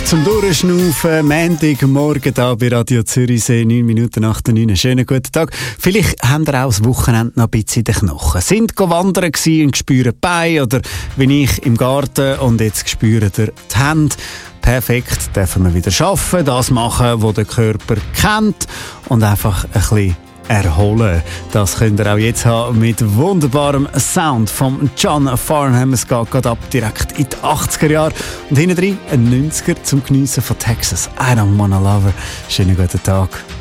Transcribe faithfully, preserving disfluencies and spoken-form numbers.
zum Durchschnaufen, Montagmorgen da bei Radio Zürichsee, neun Minuten nach der neun. Schönen guten Tag. Vielleicht habt ihr auch das Wochenende noch ein bisschen in den Knochen. Sind go wandern gsi und spüren die Beine oder wie ich im Garten und jetzt spüren ihr die Hände. Perfekt, dürfen wir wieder arbeiten, das machen, was der Körper kennt und einfach ein bisschen erholen. Das könnt ihr auch jetzt haben mit wunderbarem Sound von John Farnham. Es geht gerade ab direkt in die achtziger Jahre und hinten drin ein neunziger zum Geniessen von Texas. I don't wanna love her. Schönen guten Tag.